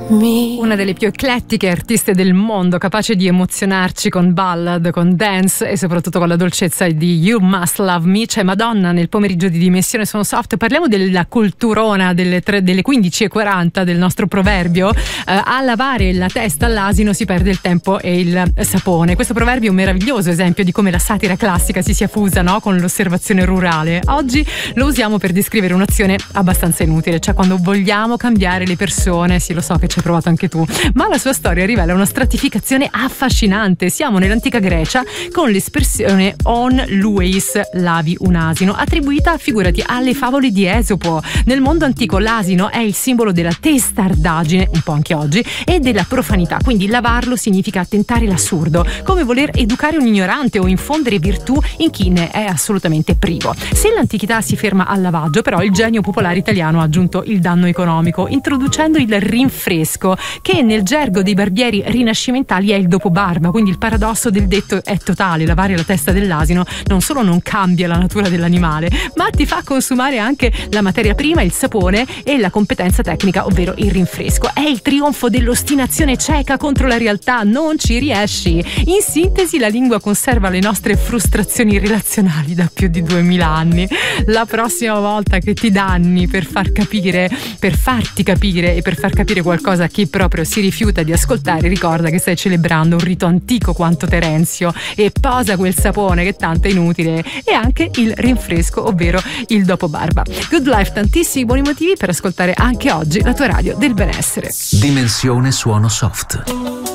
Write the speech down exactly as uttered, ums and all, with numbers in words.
Una delle più eclettiche artiste del mondo, capace di emozionarci con ballad, con dance e soprattutto con la dolcezza di You Must Love Me. C'è Madonna nel pomeriggio di Dimensione Sono Soft. Parliamo della culturona delle, tre, delle quindici e quaranta del nostro proverbio. Eh, a lavare la testa all'asino si perde il tempo e il sapone. Questo proverbio è un meraviglioso esempio di come la satira classica si sia fusa, no, con l'osservazione rurale. Oggi lo usiamo per descrivere un'azione abbastanza inutile, cioè quando vogliamo cambiare le persone. Sì, lo so che c'è provato anche tu, ma la sua storia rivela una stratificazione affascinante. Siamo nell'antica Grecia con l'espressione on lueis, lavi un asino, attribuita, figurati, alle favole di Esopo. Nel mondo antico l'asino è il simbolo della testardaggine, un po' anche oggi, e della profanità, quindi lavarlo significa tentare l'assurdo, come voler educare un ignorante o infondere virtù in chi ne è assolutamente privo. Se l'antichità si ferma al lavaggio, però il genio popolare italiano ha aggiunto il danno economico, introducendo il rinfresco, che nel gergo dei barbieri rinascimentali è il dopobarba. Quindi il paradosso del detto è totale: lavare la testa dell'asino non solo non cambia la natura dell'animale, ma ti fa consumare anche la materia prima, il sapone, e la competenza tecnica, ovvero il rinfresco. È il trionfo dell'ostinazione cieca contro la realtà, non ci riesci. In sintesi, la lingua conserva le nostre frustrazioni relazionali da più di duemila anni. La prossima volta che ti danni per far capire, per farti capire e per far capire qualcosa a chi proprio si rifiuta di ascoltare, ricorda che stai celebrando un rito antico quanto Terenzio e posa quel sapone che tanto è inutile, e anche il rinfresco, ovvero il dopobarba. Good Life, tantissimi buoni motivi per ascoltare anche oggi la tua radio del benessere. Dimensione Suono Soft.